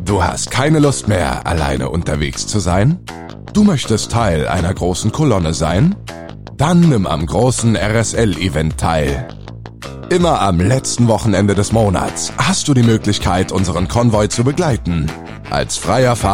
Du hast keine Lust mehr, alleine unterwegs zu sein? Du möchtest Teil einer großen Kolonne sein? Dann nimm am großen RSL-Event teil. Immer am letzten Wochenende des Monats hast du die Möglichkeit, unseren Konvoi zu begleiten. Als freier Fahrer